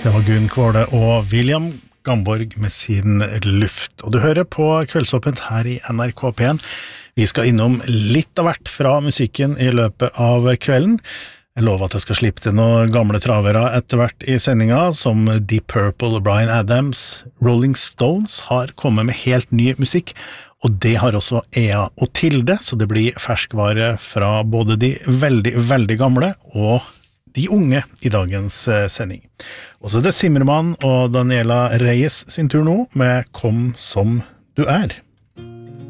Det var Gunn Kvåle og William Gamborg med sin luft. Og du hører på Kveldsåpent her i NRK P1. Vi skal innom litt av hvert fra musikken i løpet av kvelden. Jeg lover at jeg skal slippe til noen gamle travere etter hvert i sendinga, som Deep Purple, Bryan Adams, Rolling Stones har kommet med helt ny musikk, og det har også Ea og Tilde, så det blir ferskvare fra både de veldig, veldig gamle og de unge i dagens sending. Og så er det Zimmermann og Daniela Reyes sin tur nå med Kom som du er.